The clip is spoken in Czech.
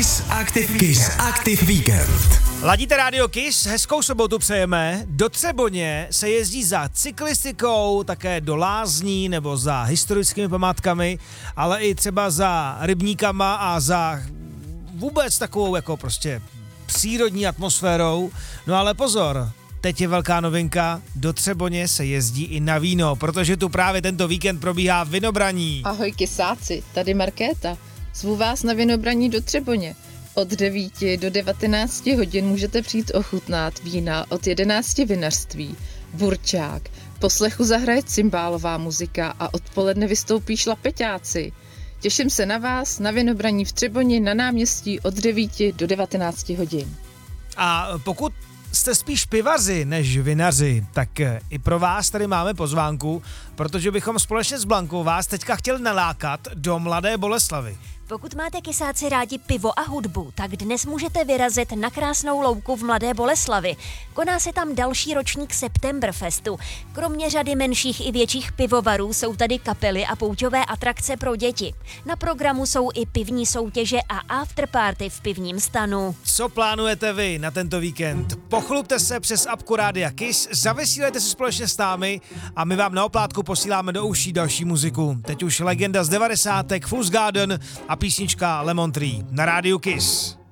Kiss Active Weekend. Ladíte rádio Kiss, hezkou sobotu přejeme. Do Třeboně se jezdí za cyklistikou, také do lázní nebo za historickými památkami, ale i třeba za rybníkama a za vůbec takovou jako prostě přírodní atmosférou. No ale pozor, teď je velká novinka, do Třeboně se jezdí i na víno, protože tu právě tento víkend probíhá vinobraní. Ahoj kysáci, tady Markéta. Zvu vás na vinobraní do Třeboně. Od 9 do 19 hodin můžete přijít ochutnat vína od 11 vinařství, burčák, poslechu zahraje cymbálová muzika a odpoledne vystoupí šlapeťáci. Těším se na vás na vinobraní v Třeboni na náměstí od 9 do 19 hodin. A pokud jste spíš pivaři než vinaři, tak i pro vás tady máme pozvánku, protože bychom společně s Blankou vás teďka chtěli nalákat do Mladé Boleslavi. Pokud máte kysáci rádi pivo a hudbu, tak dnes můžete vyrazit na krásnou louku v Mladé Boleslavi. Koná se tam další ročník Septemberfestu. Kromě řady menších i větších pivovarů jsou tady kapely a pouťové atrakce pro děti. Na programu jsou i pivní soutěže a afterparty v pivním stanu. Co plánujete vy na tento víkend? Pochlubte se přes apku Rádia Kiss, zavesílejte se společně s námi a my vám na oplátku posíláme do uší další muziku. Teď už legenda z 90. Fool's Garden a písnička Lemon Tree na rádiu Kiss.